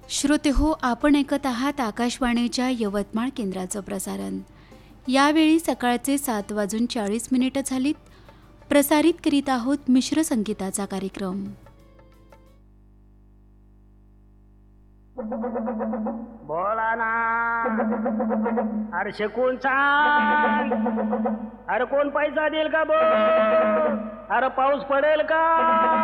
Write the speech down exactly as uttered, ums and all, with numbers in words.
श्रोते हो, आपण ऐकत आहात आकाशवाणीच्या यवतमाळ केंद्राचं प्रसारण. यावेळी सकाळचे सात वाजून चाळीस मिनिटं झालीत. प्रसारित करीत आहोत मिश्र संगीताचा कार्यक्रम. बोला ना. अरे शकून सांग. अरे कोण पैसा देईल का बो? अरे पाऊस पडेल का?